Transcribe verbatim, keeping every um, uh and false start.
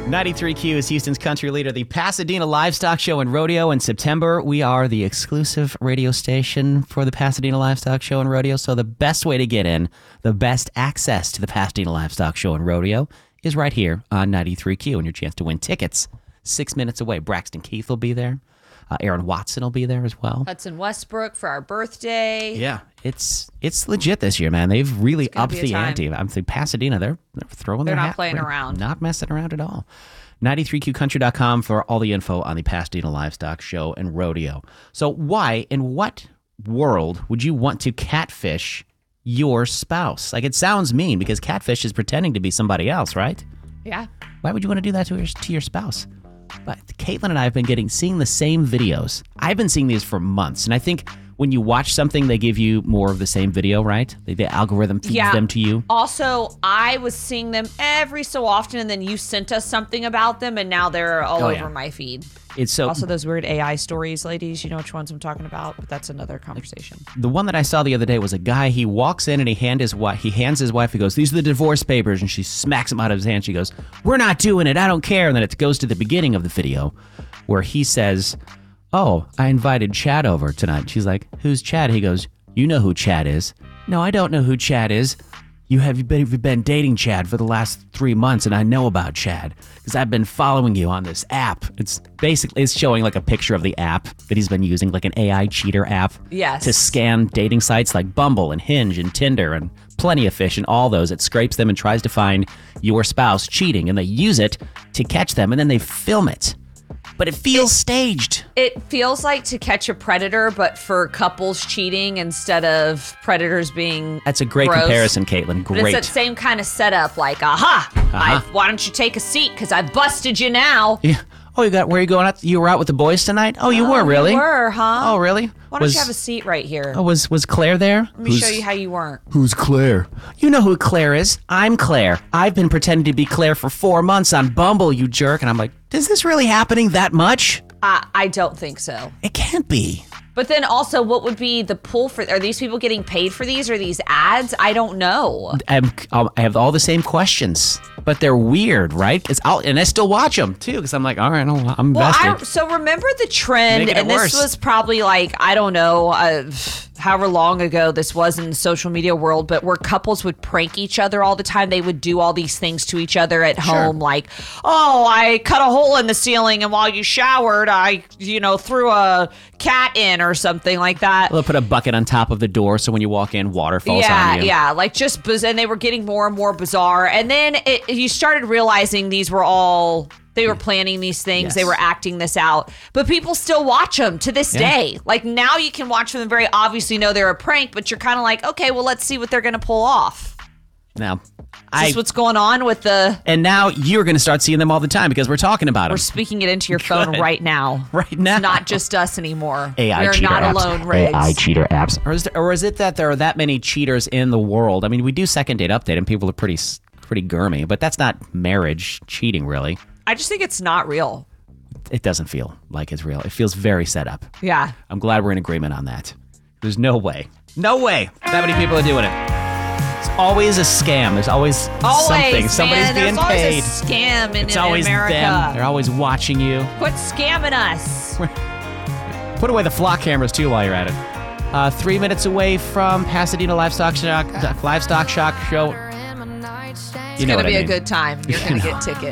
ninety-three Q is Houston's country leader, the Pasadena Livestock Show and Rodeo. In September, we are the exclusive radio station for the Pasadena Livestock Show and Rodeo. So the best way to get in, the best access to the Pasadena Livestock Show and Rodeo is right here on ninety-three Q, and your chance to win tickets six minutes away. Braxton Keith will be there. Uh, Aaron Watson will be there as well. Hudson Westbrook for our birthday. Yeah, it's it's legit this year, man. They've really upped the ante. I'm thinking Pasadena, they're, they're throwing they're their not hat. playing They're around. Not messing around at all. ninety-three Q country dot com for all the info on the Pasadena Livestock Show and Rodeo. So why, in what world would you want to catfish your spouse? Like, it sounds mean because catfish is pretending to be somebody else, right? Yeah. Why would you want to do that to your, to your spouse? But Caitlin and I have been getting seeing the same videos. I've been seeing these for months, and I think when you watch something, they give you more of the same video, right? The, the algorithm feeds yeah. them to you. Also, I was seeing them every so often, and then you sent us something about them, and now they're all oh, over yeah. my feed. It's so also those weird A I stories, ladies. You know which ones I'm talking about, but that's another conversation. The one that I saw the other day was a guy. He walks in and he hand his wife. He hands his wife. He goes, "These are the divorce papers," and she smacks him out of his hand. She goes, "We're not doing it. I don't care." And then it goes to the beginning of the video, where he says, "Oh, I invited Chad over tonight." She's like, "Who's Chad?" He goes, "You know who Chad is." "No, I don't know who Chad is." You have been, you've been dating Chad for the last three months, and I know about Chad because I've been following you on this app. It's basically it's showing like a picture of the app that he's been using, like an A I cheater app, yes, to scan dating sites like Bumble and Hinge and Tinder and Plenty of Fish and all those. It scrapes them and tries to find your spouse cheating, and they use it to catch them, and then they film it. But it feels it, staged. It feels like To Catch a Predator, but for couples cheating instead of predators being That's a great gross. comparison, Caitlin. Great. But it's that same kind of setup, like, aha, Uh-huh. I, why don't you take a seat? Because I busted you now. Yeah. Oh, you got where are you going out? You were out with the boys tonight? Oh, you oh, were really? You were, huh? Oh, really? Why don't was, you have a seat right here? Oh, was was Claire there? Let me Who's, show you how you weren't. Who's Claire? You know who Claire is. I'm Claire. I've been pretending to be Claire for four months on Bumble, you jerk. And I'm like, is this really happening that much? Uh, I don't think so. It can't be. But then also, what would be the pull for? Are these people getting paid for these? Or these ads? I don't know. I'm, um, I have all the same questions, but they're weird, right? It's out, and I still watch them too because I'm like, all right, I'm well, invested. I, so remember the trend, Making it and this worse. was probably like I don't know, uh, however long ago this was in the social media world, but where couples would prank each other all the time. They would do all these things to each other at Sure. home, like, oh, I cut a hole in the ceiling, and while you showered, I, you know, threw a cat in or something like that. They'll put a bucket on top of the door so when you walk in, water falls yeah, on you. Yeah, like just biz- and they were getting more and more bizarre. And then it, you started realizing these were all they were planning these things. Yes. They were acting this out. But people still watch them to this Yeah. day. Like now you can watch them and very obviously know they're a prank, but you're kind of like, okay, well, let's see what they're going to pull off. Now, Is I this what's going on with the... and now you're going to start seeing them all the time because we're talking about We're them speaking it into your phone Good. right now. right now. It's not just us anymore. A I We're cheater not apps. alone, Riggs. A I cheater apps. Or is, there, or is it that there are that many cheaters in the world? I mean, we do second date update and people are pretty s- pretty germy, but that's not marriage cheating, really. I just think it's not real. It doesn't feel like it's real. It feels very set up. Yeah. I'm glad we're in agreement on that. There's no way. No way that many people are doing it. It's always a scam. There's always, Always, something. man. Somebody's being There's always paid. a scam in, It's in always America. them. They're always watching you. Quit scamming us. Put away the flock cameras too while you're at it. Uh, three minutes away from Pasadena Livestock Shock, Livestock Shock Show. It's You know going what to be I a mean. good time. You're going to get tickets.